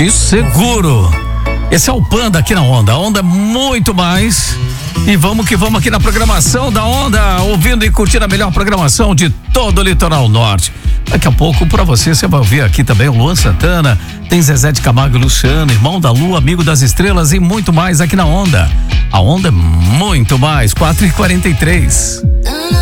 Seguro. Esse é o Panda aqui na Onda. A Onda é muito mais. E vamos que vamos aqui na programação da Onda, ouvindo e curtindo a melhor programação de todo o litoral norte. Daqui a pouco, pra você vai ouvir aqui também o Luan Santana, tem Zezé de Camargo e Luciano, Irmão da Lua, Amigo das Estrelas e muito mais aqui na Onda. A Onda é muito mais, 4h43.